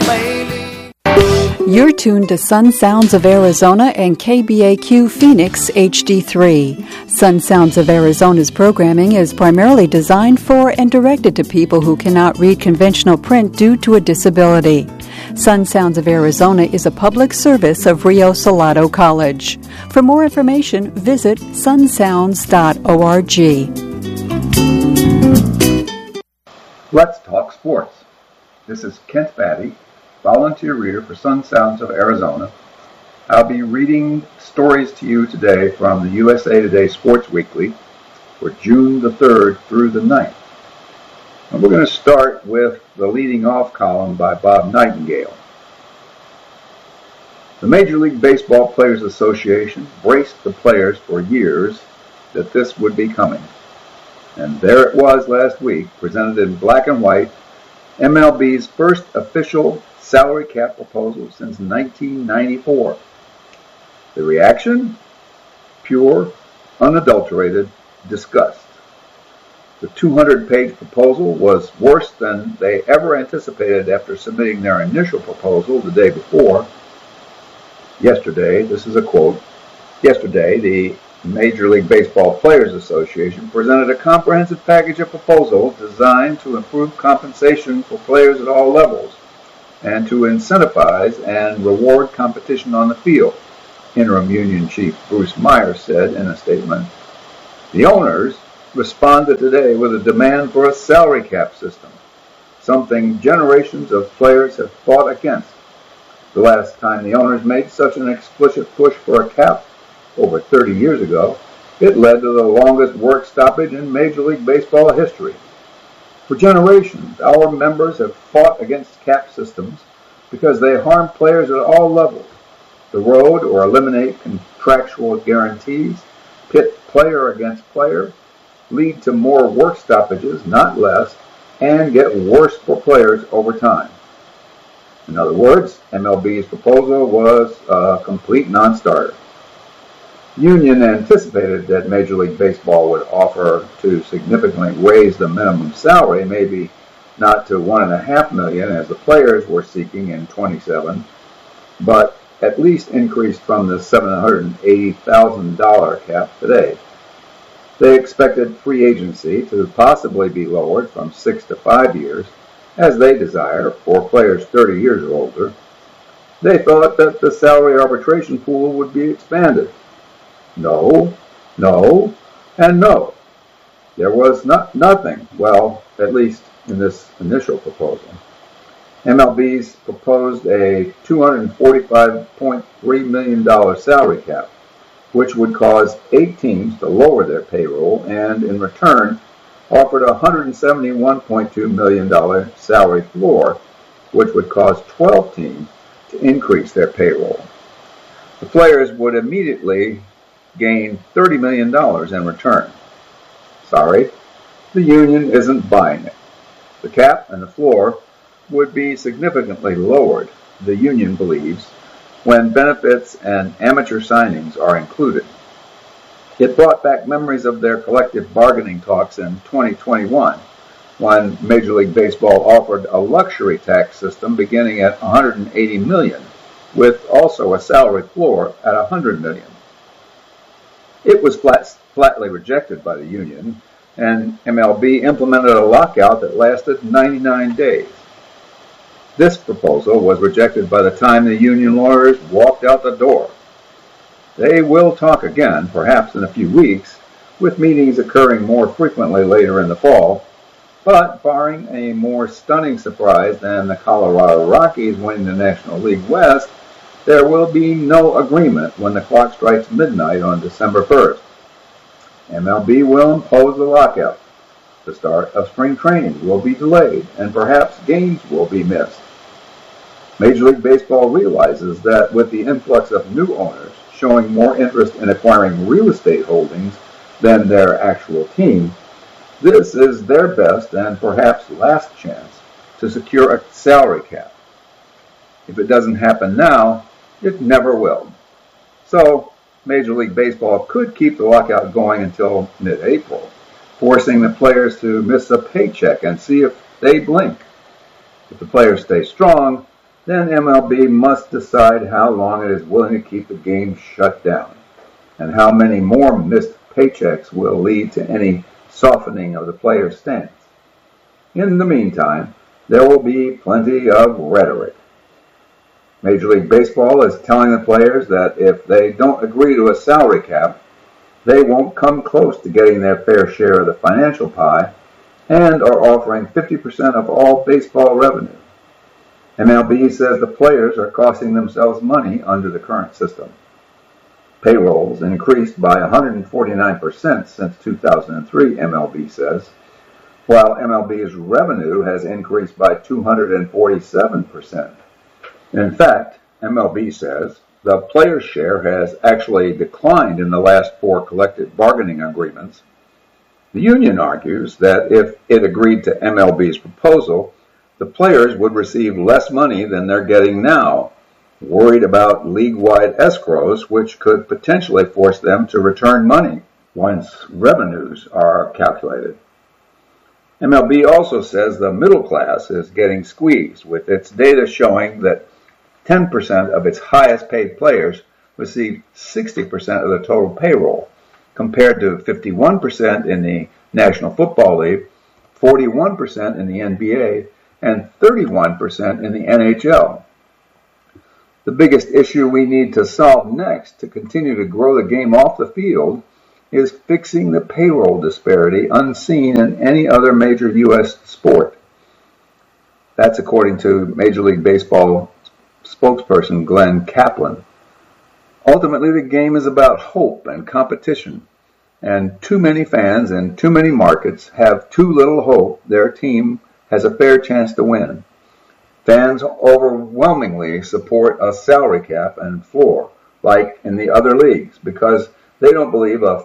You're tuned to Sun Sounds of Arizona and KBAQ Phoenix HD3. Sun Sounds of Arizona's programming is primarily designed for and directed to people who cannot read conventional print due to a disability. Sun Sounds of Arizona is a public service of Rio Salado College. For more information, visit sunsounds.org. Let's talk sports. This is Kent Batty, volunteer reader for Sun Sounds of Arizona. I'll be reading stories to you today from the USA Today Sports Weekly for June the 3rd through the 9th. And we're going to start with the leading off column by Bob Nightingale. The Major League Baseball Players Association braced the players for years that this would be coming. And there it was last week, presented in black and white, MLB's first official salary cap proposal since 1994. The reaction? Pure, unadulterated disgust. The 200-page proposal was worse than they ever anticipated after submitting their initial proposal the day before. Yesterday, this is a quote, yesterday the Major League Baseball Players Association presented a comprehensive package of proposals designed to improve compensation for players at all levels and to incentivize and reward competition on the field, Interim Union Chief Bruce Myers said in a statement. The owners responded today with a demand for a salary cap system, something generations of players have fought against. The last time the owners made such an explicit push for a cap, over 30 years ago, it led to the longest work stoppage in Major League Baseball history. For generations, our members have fought against cap systems because they harm players at all levels, erode or eliminate contractual guarantees, pit player against player, lead to more work stoppages, not less, and get worse for players over time. In other words, MLB's proposal was a complete non-starter. The union anticipated that Major League Baseball would offer to significantly raise the minimum salary, maybe not to $1.5 million as the players were seeking in 27, but at least increased from the $780,000 cap today. They expected free agency to possibly be lowered from 6 to 5 years, as they desire for players 30 years or older. They thought that the salary arbitration pool would be expanded. No, no, and no. There was nothing, well, at least in this initial proposal. MLB's proposed a $245.3 million salary cap, which would cause 8 teams to lower their payroll and, in return, offered a $171.2 million salary floor, which would cause 12 teams to increase their payroll. The players would immediately gain $30 million in return. Sorry, the union isn't buying it. The cap and the floor would be significantly lowered, the union believes, when benefits and amateur signings are included. It brought back memories of their collective bargaining talks in 2021, when Major League Baseball offered a luxury tax system beginning at $180 million, with also a salary floor at $100 million. It was flatly rejected by the union, and MLB implemented a lockout that lasted 99 days. This proposal was rejected by the time the union lawyers walked out the door. They will talk again, perhaps in a few weeks, with meetings occurring more frequently later in the fall, but barring a more stunning surprise than the Colorado Rockies winning the National League West, there will be no agreement when the clock strikes midnight on December 1st. MLB will impose a lockout. The start of spring training will be delayed, and perhaps games will be missed. Major League Baseball realizes that with the influx of new owners showing more interest in acquiring real estate holdings than their actual team, this is their best and perhaps last chance to secure a salary cap. If it doesn't happen now, it never will. So, Major League Baseball could keep the lockout going until mid-April, forcing the players to miss a paycheck and see if they blink. If the players stay strong, then MLB must decide how long it is willing to keep the game shut down, and how many more missed paychecks will lead to any softening of the players' stance. In the meantime, there will be plenty of rhetoric. Major League Baseball is telling the players that if they don't agree to a salary cap, they won't come close to getting their fair share of the financial pie, and are offering 50% of all baseball revenue. MLB says the players are costing themselves money under the current system. Payrolls increased by 149% since 2003, MLB says, while MLB's revenue has increased by 247%. In fact, MLB says the players' share has actually declined in the last 4 collective bargaining agreements. The union argues that if it agreed to MLB's proposal, the players would receive less money than they're getting now, worried about league-wide escrows, which could potentially force them to return money once revenues are calculated. MLB also says the middle class is getting squeezed, with its data showing that 10% of its highest-paid players receive 60% of the total payroll, compared to 51% in the National Football League, 41% in the NBA, and 31% in the NHL. The biggest issue we need to solve next to continue to grow the game off the field is fixing the payroll disparity unseen in any other major U.S. sport. That's according to Major League Baseball spokesperson Glenn Kaplan. Ultimately, the game is about hope and competition, and too many fans in too many markets have too little hope their team has a fair chance to win. Fans overwhelmingly support a salary cap and floor, like in the other leagues, because they don't believe a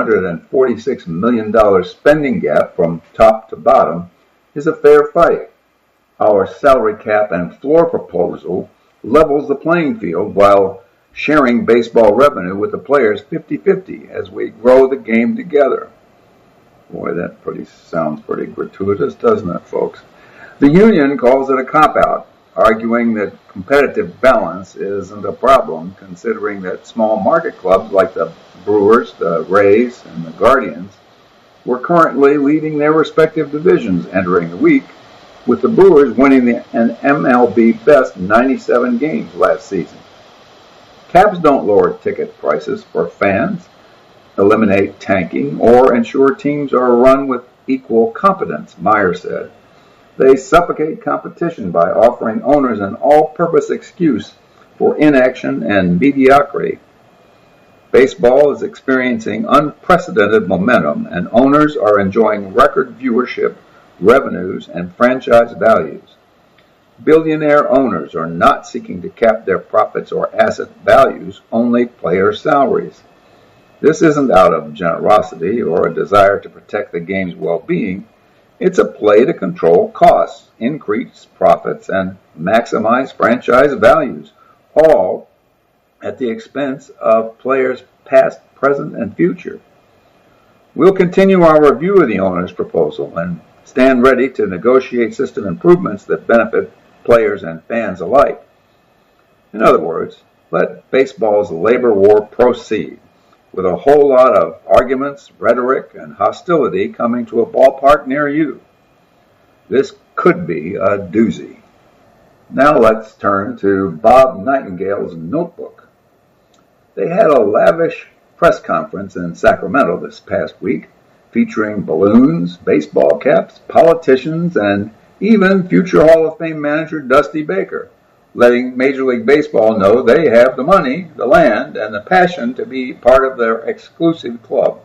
$446 million spending gap from top to bottom is a fair fight. Our salary cap and floor proposal levels the playing field while sharing baseball revenue with the players 50-50 as we grow the game together. Boy, that sounds pretty gratuitous, doesn't it, folks? The union calls it a cop-out, arguing that competitive balance isn't a problem, considering that small market clubs like the Brewers, the Rays, and the Guardians were currently leading their respective divisions entering the week, with the Brewers winning an MLB best 97 games last season. Caps don't lower ticket prices for fans, eliminate tanking, or ensure teams are run with equal competence, Meyer said. They suffocate competition by offering owners an all-purpose excuse for inaction and mediocrity. Baseball is experiencing unprecedented momentum, and owners are enjoying record viewership, revenues, and franchise values. Billionaire owners are not seeking to cap their profits or asset values, only player salaries. This isn't out of generosity or a desire to protect the game's well-being. It's a play to control costs, increase profits, and maximize franchise values, all at the expense of players past, present, and future. We'll continue our review of the owner's proposal and stand ready to negotiate system improvements that benefit players and fans alike. In other words, let baseball's labor war proceed, with a whole lot of arguments, rhetoric, and hostility coming to a ballpark near you. This could be a doozy. Now let's turn to Bob Nightingale's notebook. They had a lavish press conference in Sacramento this past week, featuring balloons, baseball caps, politicians, and even future Hall of Fame manager Dusty Baker, letting Major League Baseball know they have the money, the land, and the passion to be part of their exclusive club.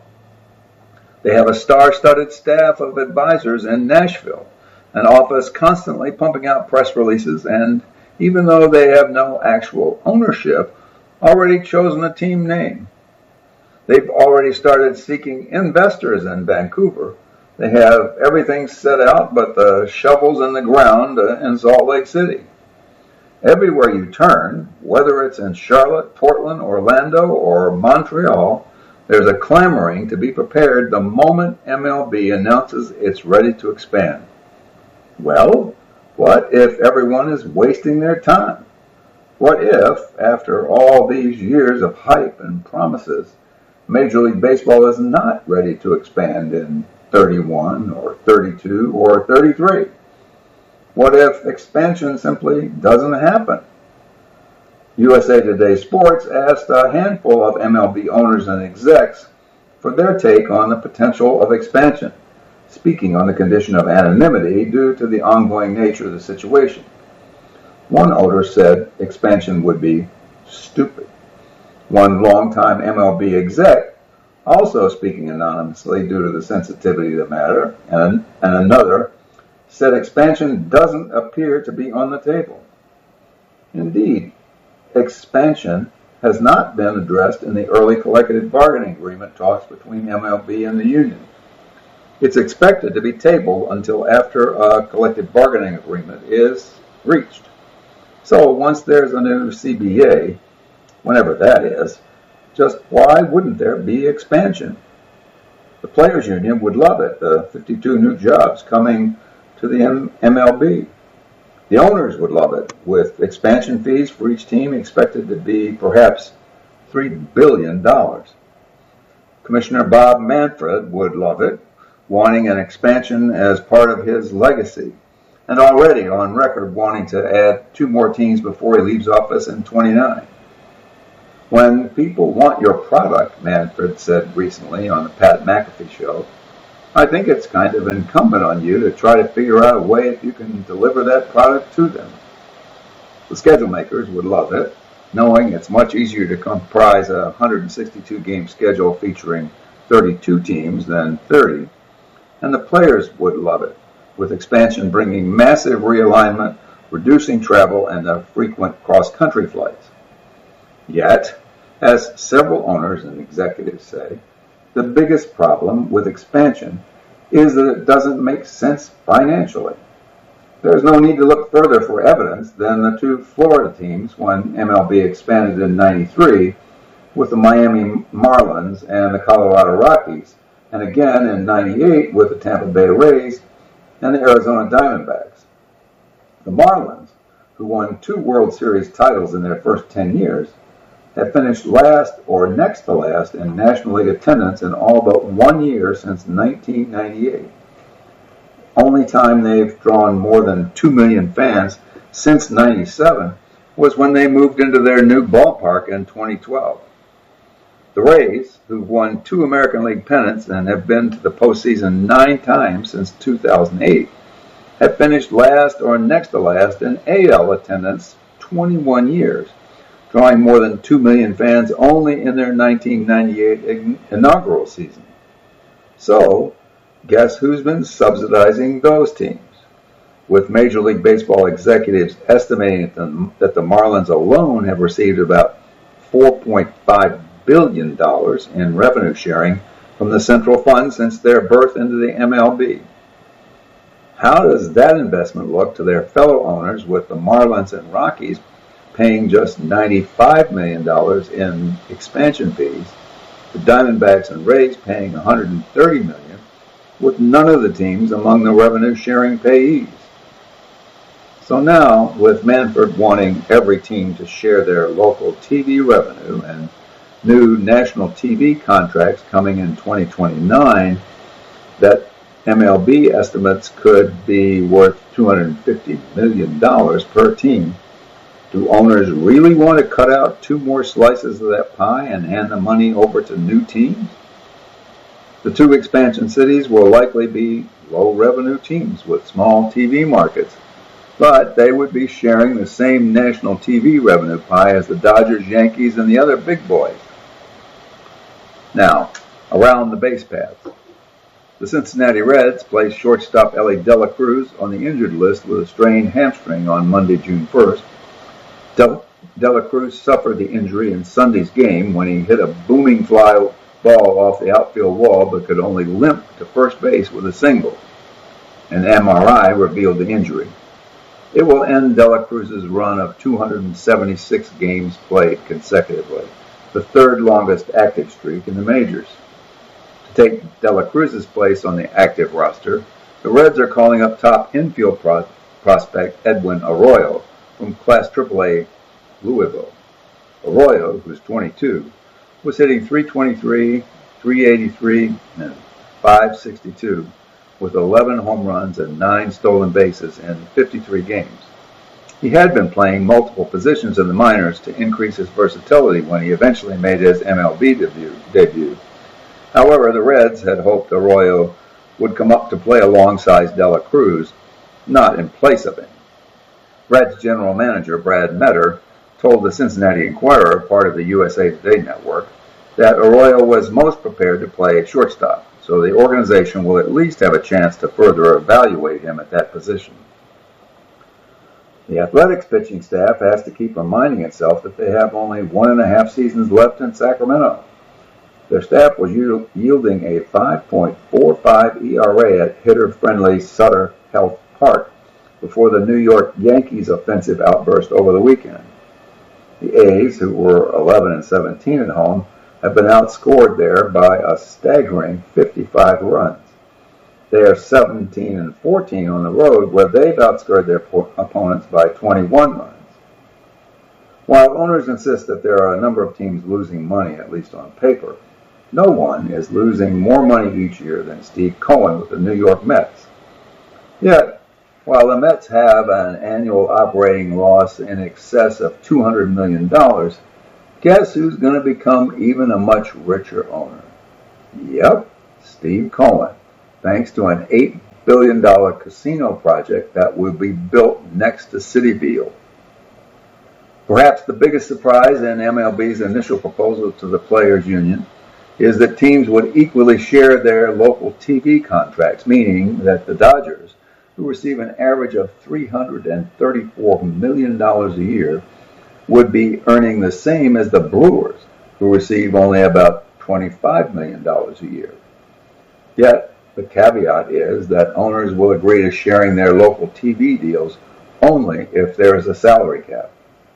They have a star-studded staff of advisors in Nashville, an office constantly pumping out press releases, and even though they have no actual ownership, already chosen a team name. They've already started seeking investors in Vancouver. They have everything set out but the shovels in the ground in Salt Lake City. Everywhere you turn, whether it's in Charlotte, Portland, Orlando, or Montreal, there's a clamoring to be prepared the moment MLB announces it's ready to expand. Well, What if everyone is wasting their time? What if, after all these years of hype and promises, Major League Baseball is not ready to expand in 31 or 32 or 33? What if expansion simply doesn't happen? USA Today Sports asked a handful of MLB owners and execs for their take on the potential of expansion, speaking on the condition of anonymity due to the ongoing nature of the situation. One owner said expansion would be stupid. One longtime MLB exec, also speaking anonymously due to the sensitivity of the matter, and another, said expansion doesn't appear to be on the table. Indeed, expansion has not been addressed in the early collective bargaining agreement talks between MLB and the union. It's expected to be tabled until after a collective bargaining agreement is reached. So once there's a new CBA, whenever that is, just why wouldn't there be expansion? The Players Union would love it, the 52 new jobs coming to the MLB. The owners would love it, with expansion fees for each team expected to be perhaps $3 billion. Commissioner Bob Manfred would love it, wanting an expansion as part of his legacy, and already on record wanting to add 2 more teams before he leaves office in 29. When people want your product, Manfred said recently on the Pat McAfee show, I think it's kind of incumbent on you to try to figure out a way if you can deliver that product to them. The schedule makers would love it, knowing it's much easier to comprise a 162-game schedule featuring 32 teams than 30, and the players would love it, with expansion bringing massive realignment, reducing travel, and the frequent cross-country flights. Yet, as several owners and executives say, the biggest problem with expansion is that it doesn't make sense financially. There's no need to look further for evidence than the 2 Florida teams when MLB expanded in 93 with the Miami Marlins and the Colorado Rockies, and again in 98 with the Tampa Bay Rays and the Arizona Diamondbacks. The Marlins, who won 2 World Series titles in their first 10 years, have finished last or next to last in National League attendance in all but 1 year since 1998. Only time they've drawn more than 2 million fans since 97 was when they moved into their new ballpark in 2012. The Rays, who've won 2 American League pennants and have been to the postseason 9 times since 2008, have finished last or next to last in AL attendance 21 years, drawing more than 2 million fans only in their 1998 inaugural season. So, guess who's been subsidizing those teams? With Major League Baseball executives estimating that the Marlins alone have received about $4.5 billion in revenue sharing from the Central Fund since their birth into the MLB. How does that investment look to their fellow owners, with the Marlins and Rockies paying just $95 million in expansion fees, the Diamondbacks and Rays paying $130 million, with none of the teams among the revenue-sharing payees? So now, with Manfred wanting every team to share their local TV revenue and new national TV contracts coming in 2029, that MLB estimates could be worth $250 million per team, do owners really want to cut out 2 more slices of that pie and hand the money over to new teams? The 2 expansion cities will likely be low-revenue teams with small TV markets, but they would be sharing the same national TV revenue pie as the Dodgers, Yankees, and the other big boys. Now, around the base paths. The Cincinnati Reds placed shortstop Elly De La Cruz on the injured list with a strained hamstring on Monday, June 1st. De La Cruz suffered the injury in Sunday's game when he hit a booming fly ball off the outfield wall but could only limp to first base with a single. An MRI revealed the injury. It will end De La Cruz's run of 276 games played consecutively, the 3rd longest active streak in the majors. To take De La Cruz's place on the active roster, the Reds are calling up top infield prospect Edwin Arroyo from Class AAA Louisville. Arroyo, who's 22, was hitting .323, .383, and .562 with 11 home runs and 9 stolen bases in 53 games. He had been playing multiple positions in the minors to increase his versatility when he eventually made his MLB debut. However, the Reds had hoped Arroyo would come up to play alongside De La Cruz, not in place of him. Reds general manager Brad Metter told the Cincinnati Enquirer, part of the USA Today network, that Arroyo was most prepared to play shortstop, so the organization will at least have a chance to further evaluate him at that position. The Athletics pitching staff has to keep reminding itself that they have only 1.5 seasons left in Sacramento. Their staff was yielding a 5.45 ERA at hitter-friendly Sutter Health Park before the New York Yankees' offensive outburst over the weekend. The A's, who were 11-17 at home, have been outscored there by a staggering 55 runs. They are 17-14 on the road, where they've outscored their opponents by 21 runs. While owners insist that there are a number of teams losing money, at least on paper, no one is losing more money each year than Steve Cohen with the New York Mets. Yet, while the Mets have an annual operating loss in excess of $200 million, guess who's going to become even a much richer owner? Yep, Steve Cohen, thanks to an $8 billion casino project that will be built next to Citi Field. Perhaps the biggest surprise in MLB's initial proposal to the Players Union is that teams would equally share their local TV contracts, meaning that the Dodgers, who receive an average of $334 million a year, would be earning the same as the Brewers, who receive only about $25 million a year. Yet, the caveat is that owners will agree to sharing their local TV deals only if there is a salary cap.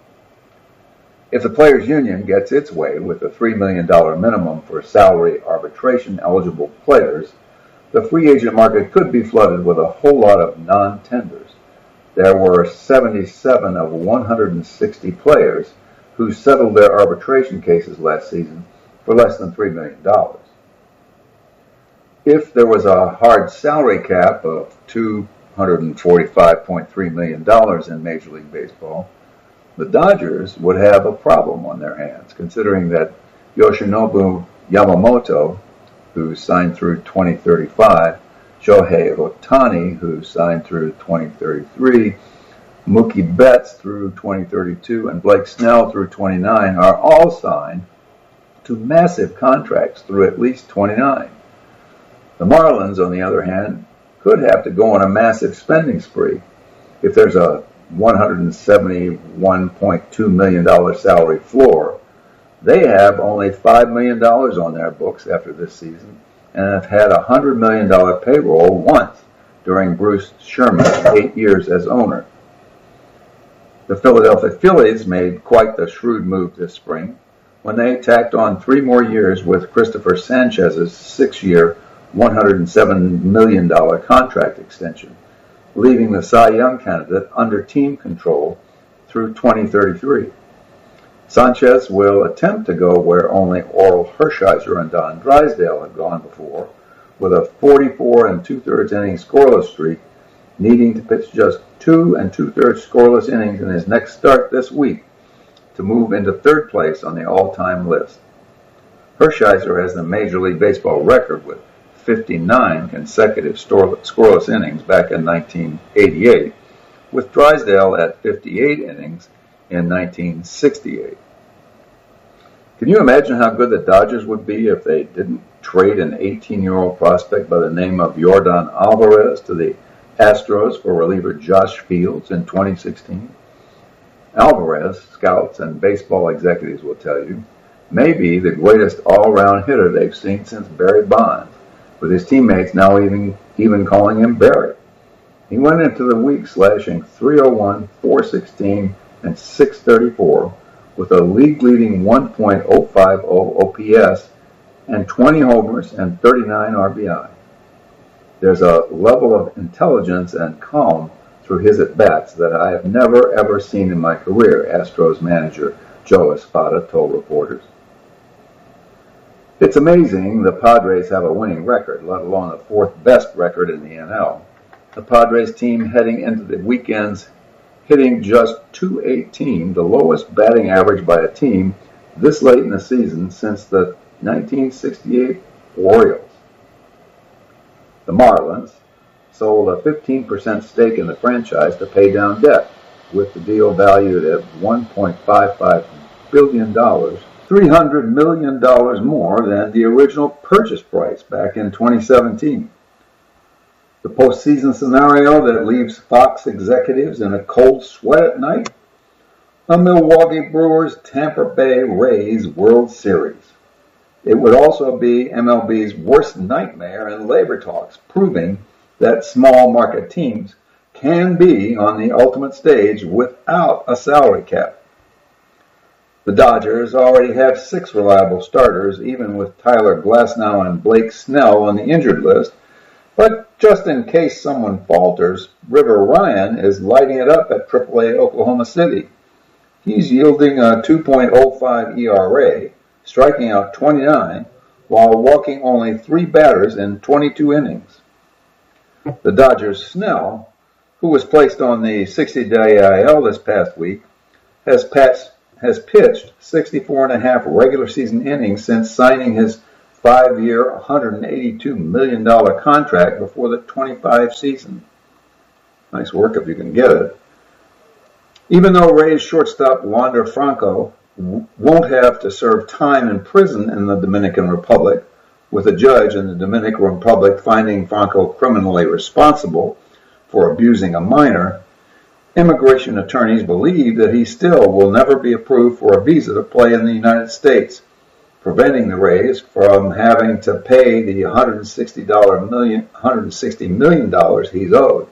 If the Players Union gets its way with a $3 million minimum for salary arbitration-eligible players, the free agent market could be flooded with a whole lot of non-tenders. There were 77 of 160 players who settled their arbitration cases last season for less than $3 million. If there was a hard salary cap of $245.3 million in Major League Baseball, the Dodgers would have a problem on their hands, considering that Yoshinobu Yamamoto, who signed through 2035, Shohei Ohtani, who signed through 2033, Mookie Betts through 2032, and Blake Snell through 29 are all signed to massive contracts through at least 29. The Marlins, on the other hand, could have to go on a massive spending spree. If there's a $171.2 million salary floor, they have only $5 million on their books after this season and have had a $100 million payroll once during Bruce Sherman's 8 years as owner. The Philadelphia Phillies made quite the shrewd move this spring when they tacked on 3 more years with Christopher Sanchez's 6-year, $107 million contract extension, leaving the Cy Young candidate under team control through 2033. Sanchez will attempt to go where only Oral Hershiser and Don Drysdale have gone before, with a 44 2/3 inning scoreless streak, needing to pitch just 2 2/3 scoreless innings in his next start this week to move into 3rd place on the all-time list. Hershiser has the Major League Baseball record with 59 consecutive scoreless innings back in 1988, with Drysdale at 58 innings in 1968. Can you imagine how good the Dodgers would be if they didn't trade an 18-year-old prospect by the name of Yordan Alvarez to the Astros for reliever Josh Fields in 2016? Alvarez, scouts and baseball executives will tell you, may be the greatest all-around hitter they've seen since Barry Bonds, with his teammates now even calling him Barry. He went into the week slashing .301, .416, and .634 with a league-leading 1.050 OPS and 20 homers and 39 RBI. There's a level of intelligence and calm through his at-bats that I have never, ever seen in my career, Astros manager Joe Espada told reporters. It's amazing the Padres have a winning record, let alone the fourth best record in the NL. The Padres team heading into the weekends hitting just .218, the lowest batting average by a team this late in the season since the 1968 Orioles. The Marlins sold a 15% stake in the franchise to pay down debt, with the deal valued at $1.55 billion, $300 million more than the original purchase price back in 2017. The postseason scenario that leaves Fox executives in a cold sweat at night? A Milwaukee Brewers Tampa Bay Rays World Series. It would also be MLB's worst nightmare in labor talks, proving that small market teams can be on the ultimate stage without a salary cap. The Dodgers already have 6 reliable starters, even with Tyler Glasnow and Blake Snell on the injured list. But just in case someone falters, River Ryan is lighting it up at AAA Oklahoma City. He's yielding a 2.05 ERA, striking out 29, while walking only 3 batters in 22 innings. The Dodgers' Snell, who was placed on the 60-day IL this past week, has pitched 64.5 regular season innings since signing his 5-year, $182 million contract before the 25 season. Nice work if you can get it. Even though Rays shortstop Wander Franco won't have to serve time in prison in the Dominican Republic, with a judge in the Dominican Republic finding Franco criminally responsible for abusing a minor, immigration attorneys believe that he still will never be approved for a visa to play in the United States, preventing the Rays from having to pay the $160 million he's owed.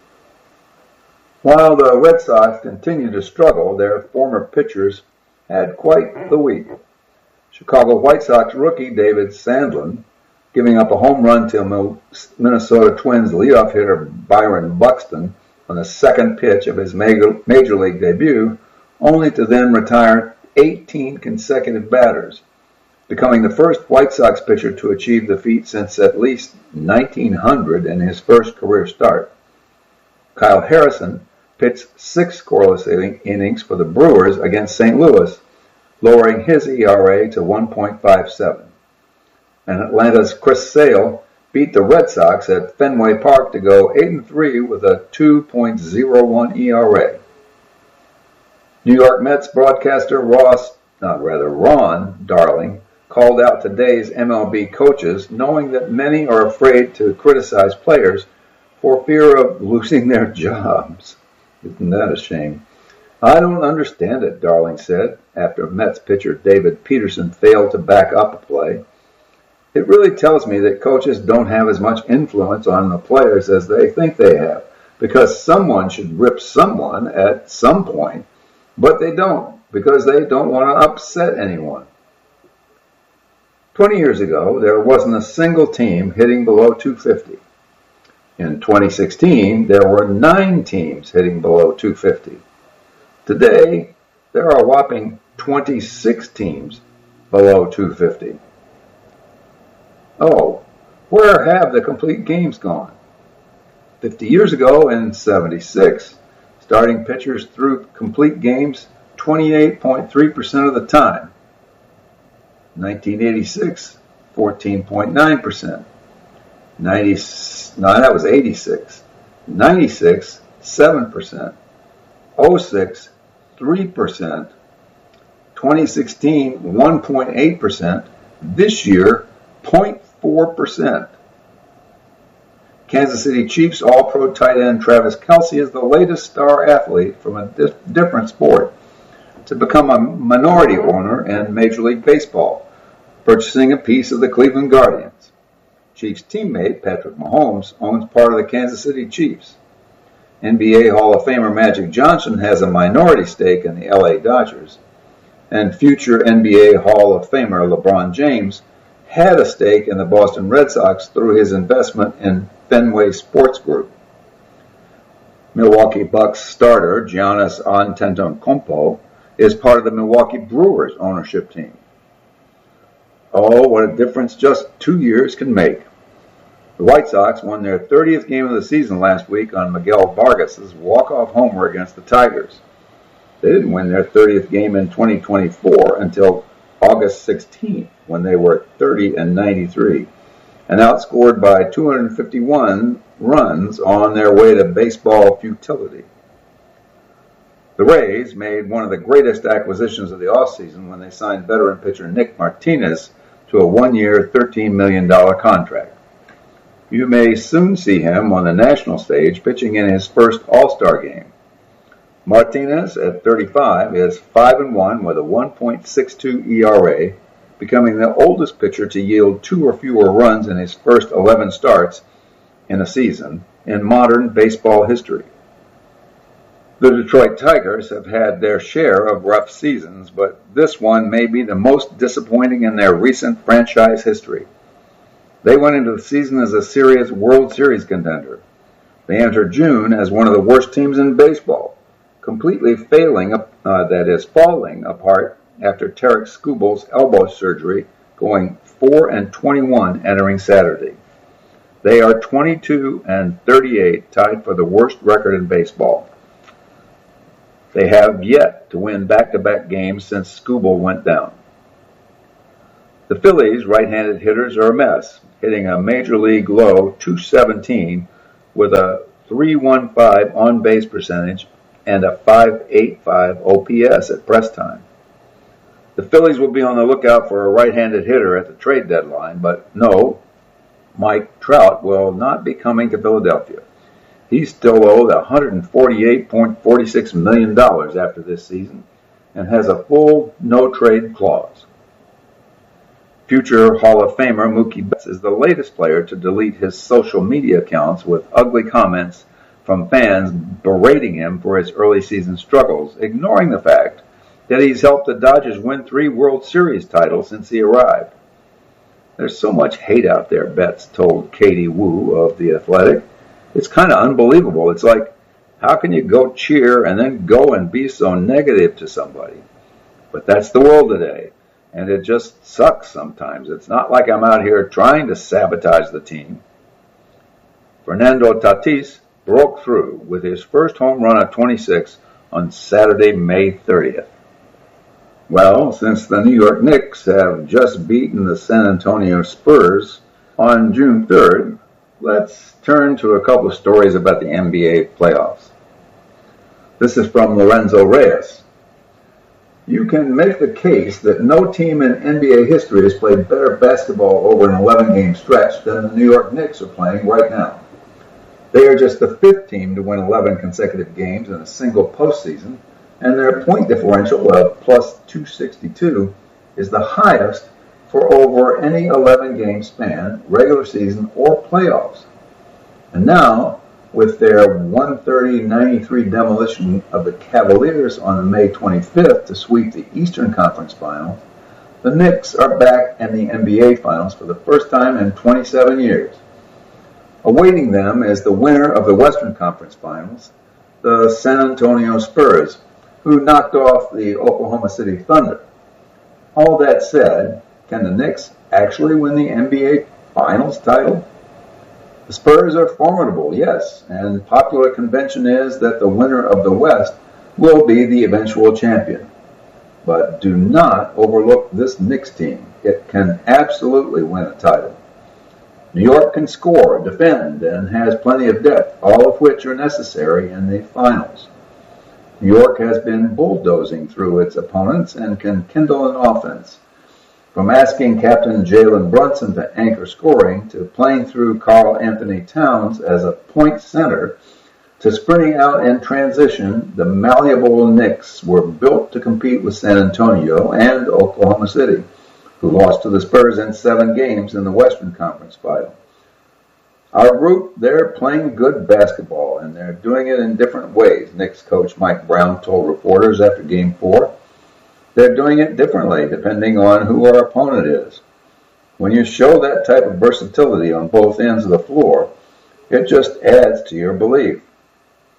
While the Red Sox continue to struggle, their former pitchers had quite the week. Chicago White Sox rookie David Sandlin giving up a home run to Minnesota Twins leadoff hitter Byron Buxton on the second pitch of his major league debut, only to then retire 18 consecutive batters, becoming the first White Sox pitcher to achieve the feat since at least 1900 in his first career start. Kyle Harrison pitched 6 scoreless innings for the Brewers against St. Louis, lowering his ERA to 1.57. And Atlanta's Chris Sale beat the Red Sox at Fenway Park to go 8-3 with a 2.01 ERA. New York Mets broadcaster Ron Darling called out today's MLB coaches, knowing that many are afraid to criticize players for fear of losing their jobs. Isn't that a shame? I don't understand it, Darling said, after Mets pitcher David Peterson failed to back up a play. It really tells me that coaches don't have as much influence on the players as they think they have, because someone should rip someone at some point, but they don't, because they don't want to upset anyone. 20 years ago, there wasn't a single team hitting below 250. In 2016, there were 9 teams hitting below 250. Today, there are a whopping 26 teams below 250. Oh, where have the complete games gone? 50 years ago, in 76, starting pitchers threw complete games 28.3% of the time. 1986, 14.9%. That was 86. 96, 7%. 06, 3%. 2016, 1.8%. This year, 0.4%. Kansas City Chiefs All-Pro tight end Travis Kelce is the latest star athlete from a different sport to become a minority owner in Major League Baseball, purchasing a piece of the Cleveland Guardians. Chiefs teammate Patrick Mahomes owns part of the Kansas City Chiefs. NBA Hall of Famer Magic Johnson has a minority stake in the LA Dodgers, and future NBA Hall of Famer LeBron James had a stake in the Boston Red Sox through his investment in Fenway Sports Group. Milwaukee Bucks starter Giannis Antetokounmpo is part of the Milwaukee Brewers ownership team. Oh, what a difference just 2 years can make. The White Sox won their 30th game of the season last week on Miguel Vargas' walk-off homer against the Tigers. They didn't win their 30th game in 2024 until August 16th, when they were 30-93, and outscored by 251 runs on their way to baseball futility. The Rays made one of the greatest acquisitions of the offseason when they signed veteran pitcher Nick Martinez to a one-year, $13 million contract. You may soon see him on the national stage pitching in his first All-Star game. Martinez, at 35, is 5-1 with a 1.62 ERA, becoming the oldest pitcher to yield 2 or fewer runs in his first 11 starts in a season in modern baseball history. The Detroit Tigers have had their share of rough seasons, but this one may be the most disappointing in their recent franchise history. They went into the season as a serious World Series contender. They entered June as one of the worst teams in baseball, completely falling apart after Tarek Skubal's elbow surgery, going 4-21 entering Saturday. They are 22-38, tied for the worst record in baseball. They have yet to win back-to-back games since Skubal went down. The Phillies' right-handed hitters are a mess, hitting a major league low .217 with a .315 on-base percentage and a .585 OPS at press time. The Phillies will be on the lookout for a right-handed hitter at the trade deadline, but no, Mike Trout will not be coming to Philadelphia. He's still owed $148.46 million after this season and has a full no-trade clause. Future Hall of Famer Mookie Betts is the latest player to delete his social media accounts with ugly comments from fans berating him for his early season struggles, ignoring the fact that he's helped the Dodgers win 3 World Series titles since he arrived. There's so much hate out there, Betts told Katie Wu of The Athletic. It's kind of unbelievable. It's like, how can you go cheer and then go and be so negative to somebody? But that's the world today. And it just sucks sometimes. It's not like I'm out here trying to sabotage the team. Fernando Tatis broke through with his first home run at 26 on Saturday, May 30th. Well, since the New York Knicks have just beaten the San Antonio Spurs on June 3rd, let's turn to a couple of stories about the NBA playoffs. This is from Lorenzo Reyes. You can make the case that no team in NBA history has played better basketball over an 11-game stretch than the New York Knicks are playing right now. They are just the 5th team to win 11 consecutive games in a single postseason, and their point differential of plus 262 is the highest for over any 11-game span, regular season or playoffs. And now, with their 130-93 demolition of the Cavaliers on May 25th to sweep the Eastern Conference Finals, the Knicks are back in the NBA Finals for the first time in 27 years. Awaiting them is the winner of the Western Conference Finals, the San Antonio Spurs, who knocked off the Oklahoma City Thunder. All that said, can the Knicks actually win the NBA Finals title? The Spurs are formidable, yes, and popular convention is that the winner of the West will be the eventual champion. But do not overlook this Knicks team. It can absolutely win a title. New York can score, defend, and has plenty of depth, all of which are necessary in the finals. New York has been bulldozing through its opponents and can kindle an offense. From asking Captain Jalen Brunson to anchor scoring, to playing through Karl Anthony Towns as a point center, to sprinting out in transition, the malleable Knicks were built to compete with San Antonio and Oklahoma City, who lost to the Spurs in 7 games in the Western Conference Final. Our group, they're playing good basketball, and they're doing it in different ways, Knicks coach Mike Brown told reporters after Game 4. They're doing it differently, depending on who our opponent is. When you show that type of versatility on both ends of the floor, it just adds to your belief.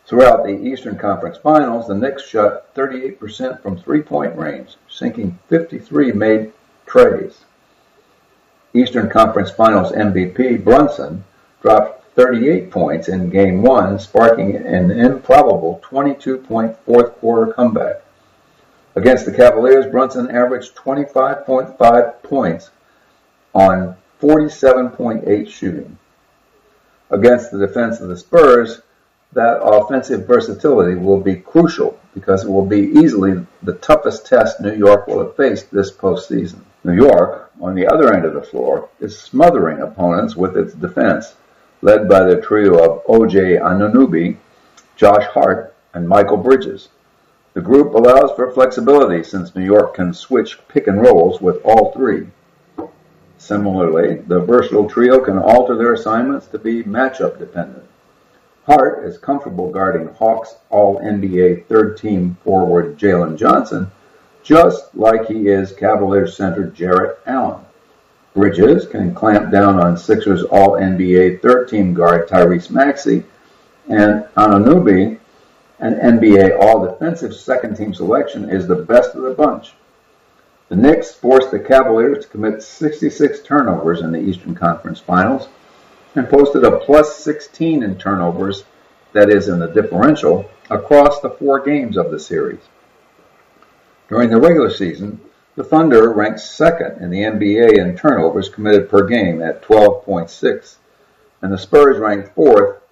Throughout the Eastern Conference Finals, the Knicks shot 38% from three-point range, sinking 53 made treys. Eastern Conference Finals MVP Brunson dropped 38 points in Game 1, sparking an improbable 22-point fourth-quarter comeback. Against the Cavaliers, Brunson averaged 25.5 points on 47.8 shooting. Against the defense of the Spurs, that offensive versatility will be crucial because it will be easily the toughest test New York will have faced this postseason. New York, on the other end of the floor, is smothering opponents with its defense, led by the trio of O.J. Anunoby, Josh Hart, and Michael Bridges. The group allows for flexibility since New York can switch pick and rolls with all three. Similarly, the versatile trio can alter their assignments to be matchup dependent. Hart is comfortable guarding Hawks All-NBA third-team forward Jalen Johnson, just like he is Cavaliers center Jarrett Allen. Bridges can clamp down on Sixers All-NBA third-team guard Tyrese Maxey, and Anunoby, an NBA All-Defensive second-team selection, is the best of the bunch. The Knicks forced the Cavaliers to commit 66 turnovers in the Eastern Conference Finals and posted a plus 16 in turnovers, that is in the differential, across the 4 games of the series. During the regular season, the Thunder ranked second in the NBA in turnovers committed per game at 12.6, and the Spurs ranked fourth